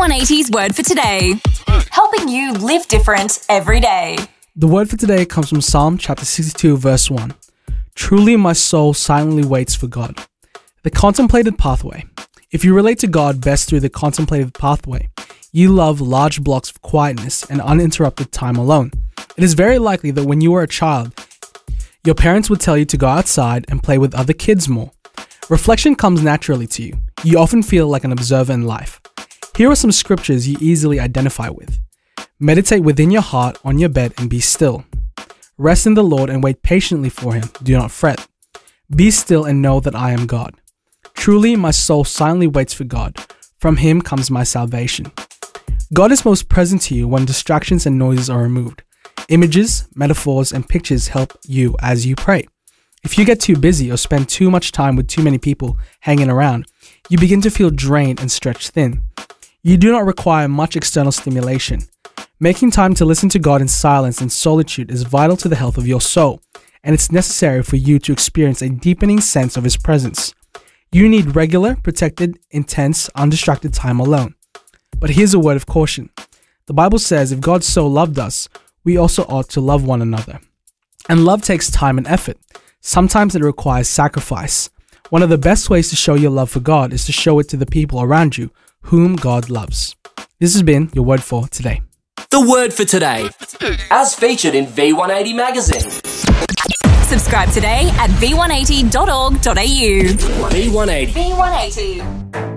V180's Word for Today, helping you live different every day. The word for today comes from Psalm chapter 62 verse 1. Truly my soul silently waits for God. The contemplated pathway. If you relate to God best through the contemplative pathway, you love large blocks of quietness and uninterrupted time alone. It is very likely that when you were a child, your parents would tell you to go outside and play with other kids more. Reflection comes naturally to you. You often feel like an observer in life. Here are some scriptures you easily identify with. Meditate within your heart on your bed and be still. Rest in the Lord and wait patiently for Him. Do not fret. Be still and know that I am God. Truly my soul silently waits for God. From Him comes my salvation. God is most present to you when distractions and noises are removed. Images, metaphors, and pictures help you as you pray. If you get too busy or spend too much time with too many people hanging around, you begin to feel drained and stretched thin. You do not require much external stimulation. Making time to listen to God in silence and solitude is vital to the health of your soul, and it's necessary for you to experience a deepening sense of His presence. You need regular, protected, intense, undistracted time alone. But here's a word of caution. The Bible says if God so loved us, we also ought to love one another. And love takes time and effort. Sometimes it requires sacrifice. One of the best ways to show your love for God is to show it to the people around you, whom God loves. This has been your Word for Today. The Word for Today, as featured in V180 magazine. Subscribe today at v180.org.au. V180. V180.